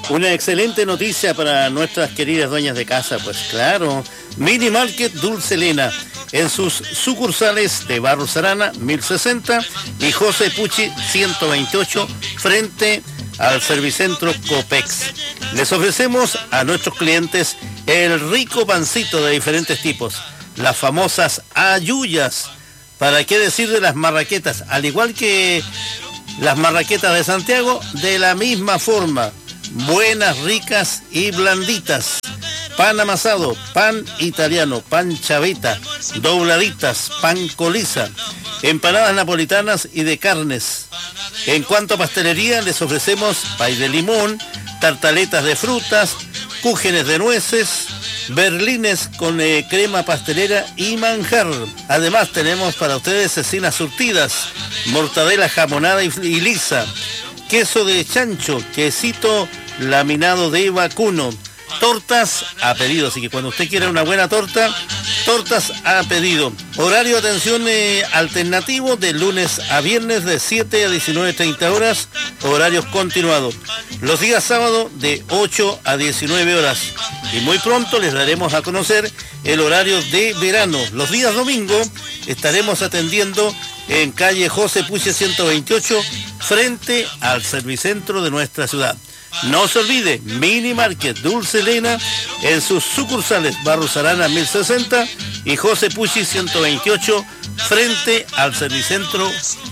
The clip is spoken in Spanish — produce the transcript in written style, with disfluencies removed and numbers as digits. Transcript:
Una excelente noticia para nuestras queridas dueñas de casa, pues claro. Mini Market Dulce Elena, en sus sucursales de Barros Arana, 1060, y José Pucci, 128, frente al Servicentro Copex. Les ofrecemos a nuestros clientes el rico pancito de diferentes tipos, las famosas ayuyas. ¿Para qué decir de las marraquetas? Al igual que las marraquetas de Santiago, de la misma forma, buenas, ricas y blanditas. Pan amasado, pan italiano, pan chavita, dobladitas, pan coliza, empanadas napolitanas y de carnes. En cuanto a pastelería, les ofrecemos pay de limón, tartaletas de frutas, cúgenes de nueces, berlines con crema pastelera y manjar. Además tenemos para ustedes cecinas surtidas, mortadela jamonada y lisa, queso de chancho, quesito laminado de vacuno, tortas a pedido. Así que cuando usted quiera una buena torta, tortas a pedido. Horario de atención alternativo de lunes a viernes de 7 a 19:30 horas, horarios continuados. Los días sábado de 8 a 19 horas. Y muy pronto les daremos a conocer el horario de verano. Los días domingo estaremos atendiendo en calle José Puche 128, frente al Servicentro de nuestra ciudad. No se olvide, Mini Market Dulce Elena, en sus sucursales Barros Arana 1060 y José Pucci 128, frente al Servicentro